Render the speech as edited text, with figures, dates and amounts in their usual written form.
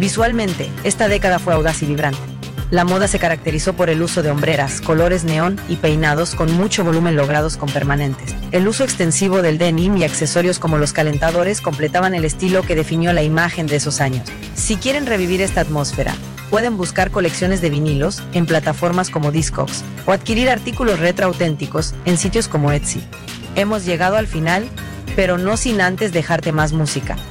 Visualmente, esta década fue audaz y vibrante. La moda se caracterizó por el uso de hombreras, colores neón y peinados con mucho volumen logrados con permanentes. El uso extensivo del denim y accesorios como los calentadores completaban el estilo que definió la imagen de esos años. Si quieren revivir esta atmósfera, pueden buscar colecciones de vinilos en plataformas como Discogs o adquirir artículos retro auténticos en sitios como Etsy. Hemos llegado al final, pero no sin antes dejarte más música.